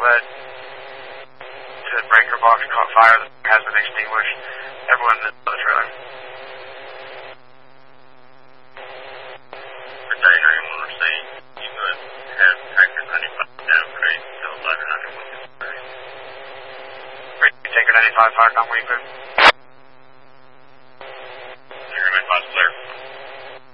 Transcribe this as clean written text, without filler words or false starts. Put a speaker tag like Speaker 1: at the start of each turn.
Speaker 1: outlet to the breaker box caught fire that has been extinguished. Everyone in the trailer.
Speaker 2: For day 91 received, you would have Tanker 95 down grade until 11 under Williams.
Speaker 1: Tanker 95 fired on Weaver.